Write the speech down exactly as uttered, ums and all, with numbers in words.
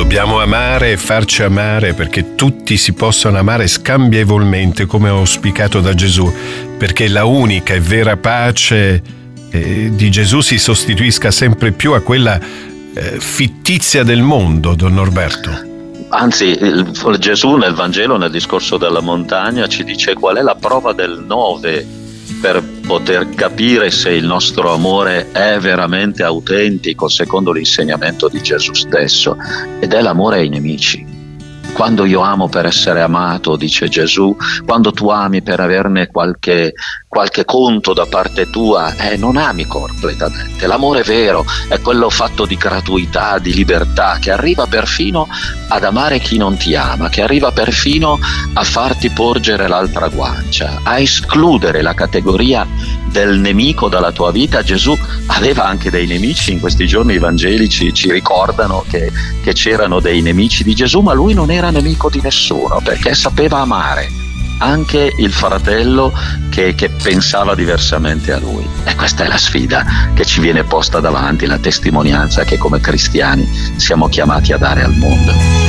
Dobbiamo amare e farci amare perché tutti si possono amare scambievolmente come auspicato da Gesù, perché la unica e vera pace eh, di Gesù si sostituisca sempre più a quella eh, fittizia del mondo, Don Norberto. Anzi, il, Gesù nel Vangelo, nel discorso della montagna, ci dice qual è la prova del nove per poter capire se il nostro amore è veramente autentico secondo l'insegnamento di Gesù stesso, ed è l'amore ai nemici. Quando io amo per essere amato, dice Gesù, quando tu ami per averne qualche, qualche conto da parte tua, eh, non ami completamente. L'amore vero è quello fatto di gratuità, di libertà, che arriva perfino ad amare chi non ti ama, che arriva perfino a farti porgere l'altra guancia, a escludere la categoria del nemico dalla tua vita. Gesù aveva anche dei nemici. In questi giorni i vangelici ci ricordano che, che c'erano dei nemici di Gesù, ma lui non era nemico di nessuno, perché sapeva amare anche il fratello che, che pensava diversamente a lui. E questa è la sfida che ci viene posta davanti, la testimonianza che come cristiani siamo chiamati a dare al mondo.